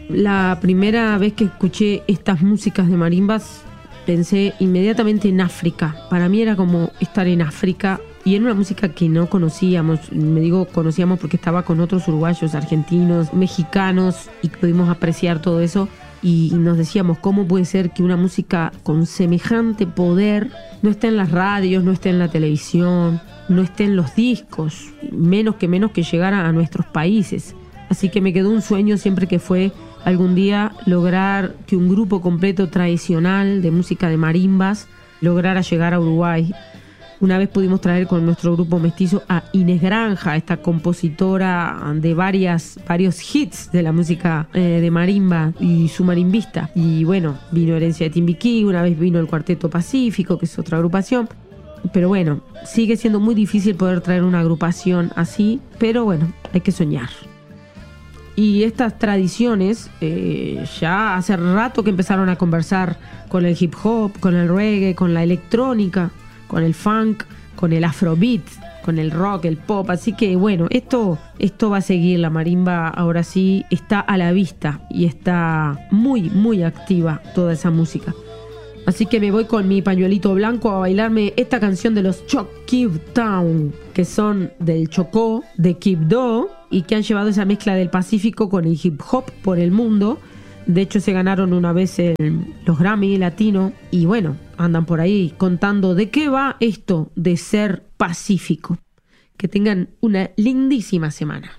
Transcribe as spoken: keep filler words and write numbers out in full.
La primera vez que escuché estas músicas de marimbas pensé inmediatamente en África. Para mí era como estar en África y era una música que no conocíamos. Me digo conocíamos porque estaba con otros uruguayos, argentinos, mexicanos y pudimos apreciar todo eso. Y nos decíamos, ¿cómo puede ser que una música con semejante poder no esté en las radios, no esté en la televisión, no esté en los discos, menos que menos que llegara a nuestros países? Así que me quedó un sueño siempre que fue algún día lograr que un grupo completo tradicional de música de marimbas lograra llegar a Uruguay. Una vez pudimos traer con nuestro grupo mestizo a Inés Granja, esta compositora de varias, varios hits de la música eh, de marimba y su marimbista. Y bueno, vino Herencia de Timbiquí, una vez vino el Cuarteto Pacífico, que es otra agrupación. Pero bueno, sigue siendo muy difícil poder traer una agrupación así, pero bueno, hay que soñar. Y estas tradiciones eh, ya hace rato que empezaron a conversar con el hip hop, con el reggae, con la electrónica, con el funk, con el afrobeat, con el rock, el pop. Así que bueno, esto, esto va a seguir. La marimba ahora sí está a la vista y está muy, muy activa toda esa música. Así que me voy con mi pañuelito blanco a bailarme esta canción de los Choctaw Town, que son del Chocó, de Quibdó, y que han llevado esa mezcla del Pacífico con el hip hop por el mundo. De hecho, se ganaron una vez el, los Grammy Latino y bueno, andan por ahí contando de qué va esto de ser pacífico. Que tengan una lindísima semana.